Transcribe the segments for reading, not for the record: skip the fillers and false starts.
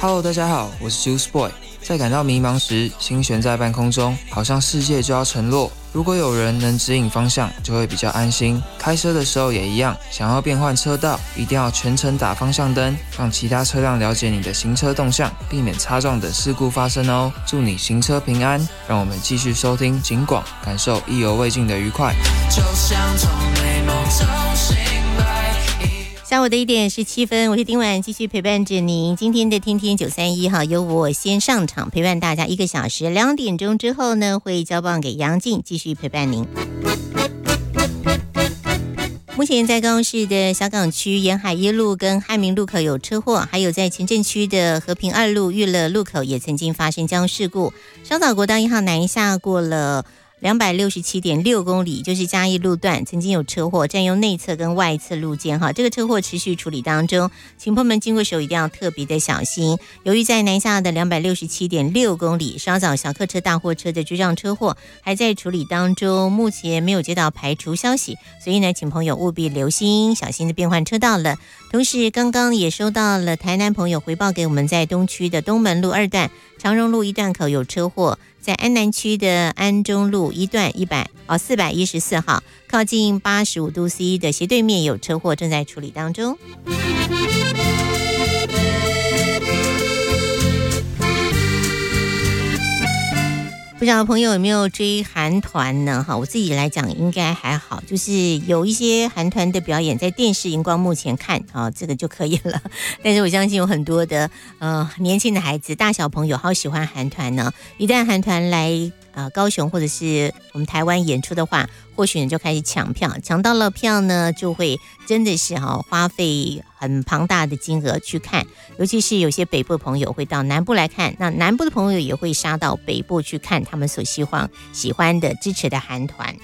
Hello， 大家好，我是 Juice Boy。在感到迷茫时，心悬在半空中，好像世界就要沉落。如果有人能指引方向，就会比较安心。开车的时候也一样，想要变换车道，一定要全程打方向灯，让其他车辆了解你的行车动向，避免擦撞等事故发生哦。祝你行车平安。让我们继续收听警广，感受意犹未尽的愉快。就像从美梦中醒来。 下午的1:17分，我是丁婉，继续陪伴着您。今天的天天931哈，由我先上场陪伴大家1个小时，2点钟之后呢，会交棒给杨静继续陪伴您。目前在高雄市的小港区沿海一路跟汉民路口有车祸，还有在前镇区的和平2路裕乐路口也曾经发生交通事故。稍早国道1号南下过了267.6公里，就是嘉义路段曾经有车祸，占用内侧跟外侧路肩哈，这个车祸持续处理当中，请朋友们经过时候一定要特别的小心。由于在南下的267.6公里，稍早小客车大货车的追撞车祸还在处理当中，目前没有接到排除消息，所以呢，请朋友务必留心，小心的变换车道了。同时刚刚也收到了台南朋友回报给我们，在东区的东门路2段长荣路1段口有车祸，在安南区的安中路1段414号靠近85度 C 的斜对面有车祸，正在处理当中。不知道朋友有没有追韩团呢？我自己来讲应该还好，就是有一些韩团的表演在电视荧光幕前看这个就可以了。但是我相信有很多的年轻的孩子大小朋友好喜欢韩团呢，一旦韩团来高雄或者是我们台湾演出的话，或许呢就开始抢票，抢到了票呢就会真的是花费很庞大的金额去看，尤其是有些北部朋友会到南部来看，那南部的朋友也会杀到北部去看他们所喜欢的支持的韩团。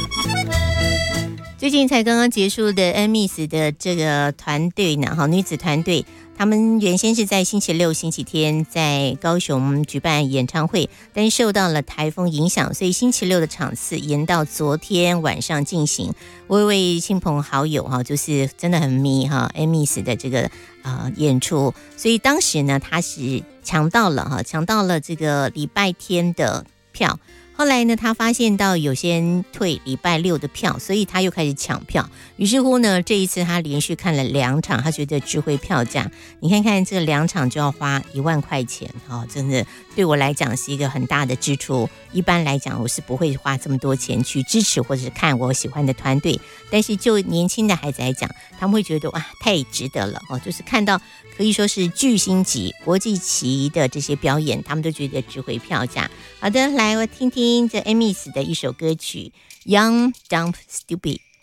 最近才刚刚结束的 NMIXX 的这个团队呢，女子团队，他们原先是在星期六、星期天在高雄举办演唱会，但受到了台风影响，所以星期六的场次延到昨天晚上进行。我有位亲朋好友就是真的很迷NMIXX 的这个演出，所以当时呢他是抢到了这个礼拜天的票。后来呢，他发现到有些人退礼拜六的票，所以他又开始抢票。于是乎呢，这一次他连续看了2场，他觉得值回票价。你看看这2场就要花1万块钱，真的对我来讲是一个很大的支出。一般来讲，我是不会花这么多钱去支持或者是看我喜欢的团队。但是就年轻的孩子来讲，他们会觉得哇，太值得了就是看到可以说是巨星级、国际级的这些表演，他们都觉得值回票价。好的，来我听听这 NMIXX 的一首歌曲《Young Dumb Stupid》。